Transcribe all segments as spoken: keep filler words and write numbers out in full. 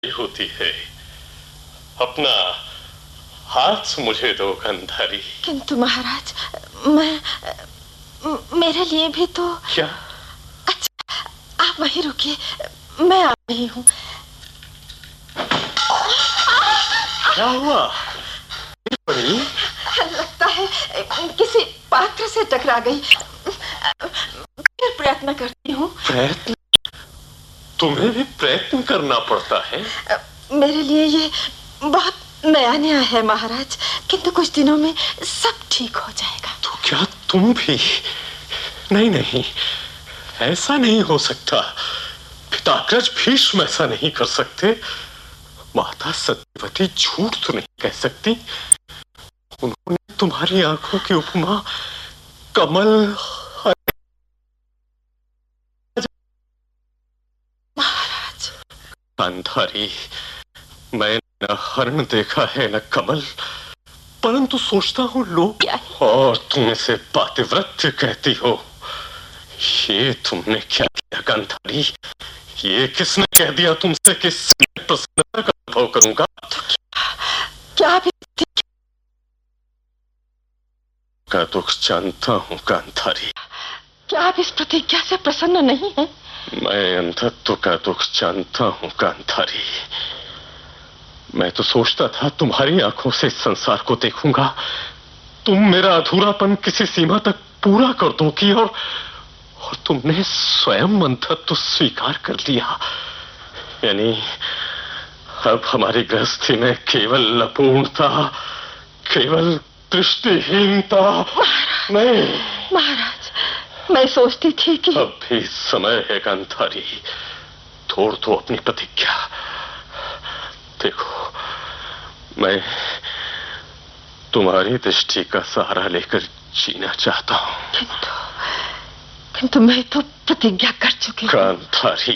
होती है। अपना हाथ मुझे दो गांधारी। किंतु महाराज, मैं मेरे लिए भी तो। क्या? अच्छा, आप वहीं रुकिए, मैं आ रही हूँ। क्या हुआ? लगता है किसी पात्र से टकरा गई। फिर प्रयत्न करती हूँ। प्रयत्न? तुम्हें भी प्रयत्न करना पड़ता है? मेरे लिए ये बहुत नया नया है महाराज, किंतु कुछ दिनों में सब ठीक हो जाएगा। तो क्या तुम भी? नहीं नहीं, ऐसा नहीं हो सकता। पिताग्रज भीष्म ऐसा नहीं कर सकते। माता सत्यवती झूठ तो नहीं कह सकती। उन्होंने तुम्हारी आंखों की उपमा कमल। महाराज। गांधारी, मैं न हरण देखा है न कमल, परंतु सोचता हूँ लोग। और तुम इसे पातिव्रत्य कहती हो। ये तुमने क्या किया गांधारी? ये किसने कह दिया तुमसे कि प्रसन्नता का अनुभव करूंगा? तो क्या, क्या भी का दुख जानता हूँ गांधारी। क्या आप इस प्रतिज्ञा से प्रसन्न नहीं हैं? मैं अंधत्व का दुख जानता हूँ गांधारी। मैं तो सोचता था तुम्हारी आंखों से इस संसार को देखूंगा, तुम मेरा अधूरापन किसी सीमा तक पूरा कर दोगी, और और तुमने स्वयं अंधत्व स्वीकार कर लिया। यानी अब हमारी गृहस्थी में केवल अपूर्णता, केवल दृष्टिहीनता। नहीं महाराज, मैं सोचती थी कि अब भी समय है गांधारी, तोड़ दो अपनी प्रतिज्ञा। देखो, मैं तुम्हारी दृष्टि का सहारा लेकर जीना चाहता हूँ। किंतु किंतु मैं तो प्रतिज्ञा कर चुकी हूँ। गांधारी,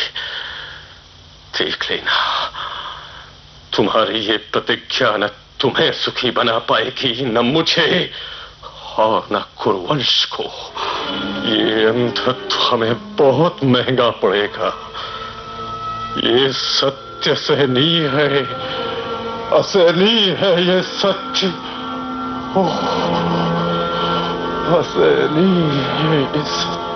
देख लेना, तुम्हारी ये प्रतिज्ञा न तुम्हें सुखी बना पाएगी, न मुझे और न कुरुवंश को। ये अंधत्व हमें बहुत महंगा पड़ेगा। ये सत्य सहनीय है, असहनीय है ये सत्य। ओह, असहनीय है ये सत्य।